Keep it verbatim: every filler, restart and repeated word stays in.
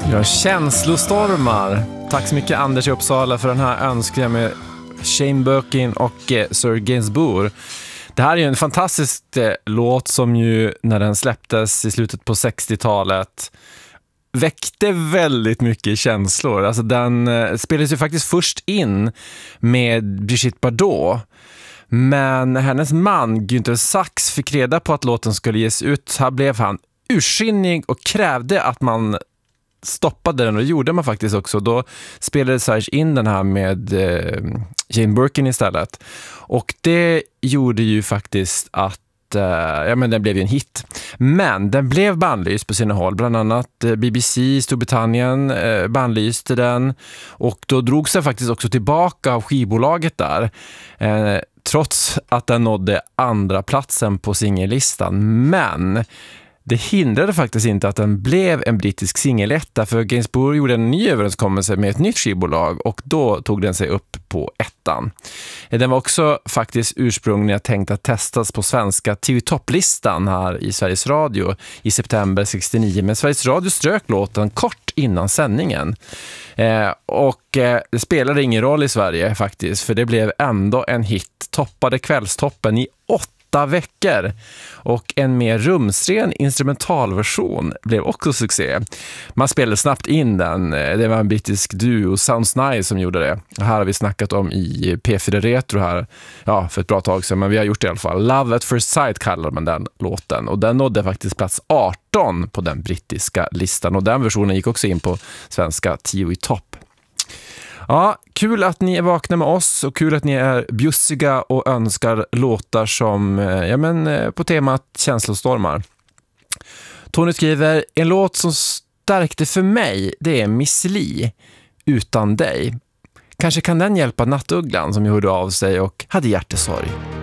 Ja, känslostormar. Tack så mycket Anders i Uppsala för den här önskningen med Shane Birkin och eh, Sir Gainsbourg. Det här är ju en fantastisk eh, låt som ju när den släpptes i slutet på sextiotalet väckte väldigt mycket känslor. Alltså den eh, spelades ju faktiskt först in med Brigitte Bardot. Men hennes man Günther Sachs fick reda på att låten skulle ges ut. Här blev han ursinnig och krävde att man stoppade den, och det gjorde man faktiskt också. Då spelade Sachs in den här med eh, Jane Birkin istället. Och det gjorde ju faktiskt att uh, ja, men den blev ju en hit. Men den blev bannlyst på sina håll. Bland annat uh, B B C i Storbritannien uh, bannlyste den. Och då drog sig faktiskt också tillbaka av skivbolaget där. Uh, trots att den nådde andra platsen på singellistan. Men det hindrade faktiskt inte att den blev en brittisk singeletta, för Gainsbourg gjorde en ny överenskommelse med ett nytt skivbolag och då tog den sig upp på ettan. Den var också faktiskt ursprungligen tänkt att testas på svenska T V-topplistan här i Sveriges Radio i september sextionio, men Sveriges Radio strök låten kort innan sändningen. Eh, och eh, det spelade ingen roll i Sverige faktiskt, för det blev ändå en hit, toppade kvällstoppen i åtta veckor, och en mer rumsren instrumentalversion blev också succé. Man spelade snabbt in den. Det var en brittisk duo, Sounds Nice, som gjorde det. Det här har vi snackat om i P fyra Retro här, ja, för ett bra tag sedan, men vi har gjort det i alla fall. Love at First Sight kallar man den låten, och den nådde faktiskt plats arton på den brittiska listan, och den versionen gick också in på svenska T V-topp. Ja, kul att ni är vakna med oss, och kul att ni är bjussiga och önskar låtar som, ja men, på temat känslostormar. Tony skriver, en låt som stärkte för mig, det är Miss Li, Utan dig. Kanske kan den hjälpa Nattugglan som gjorde av sig och hade hjärtesorg.